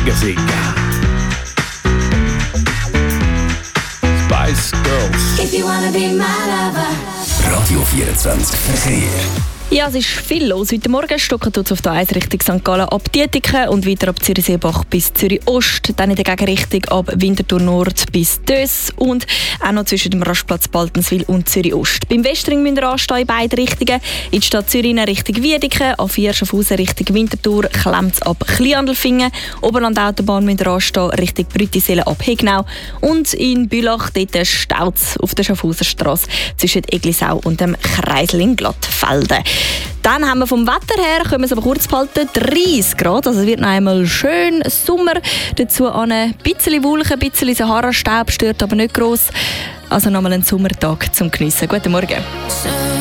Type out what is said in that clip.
singen. Spice Girls. If you wanna be my lover. Radio 24 Verkehr. Ja, es ist viel los. Heute Morgen stocken tut es auf der 1 Richtung St. Gallen ab Dietiken und weiter ab Zürichseebach bis Zürich Ost. Dann in der Gegenrichtung ab Winterthur Nord bis Dös und auch noch zwischen dem Rastplatz Baltenswil und Zürich Ost. Beim Westring müssen wir anstehen in beide Richtungen. In die Stadt Zürich Richtung Wiedeken, A4 Schaffhausen Richtung Winterthur, Klemz ab Kleinandelfingen. Oberland-Autobahn müssen wir anstehen Richtung Brüttisellen ab Hegnau. Und in Bülach dort staut es auf der Schaffhauserstrasse zwischen Eglisau und dem Kreisel in Glattfelden. Dann haben wir vom Wetter her, können wir es aber kurz behalten, 30 Grad. Also es wird noch einmal schön Sommer. Dazu ein bisschen Wolken, ein bisschen Sahara-Staub, stört aber nicht gross. Also nochmal ein Sommertag zum Geniessen. Guten Morgen.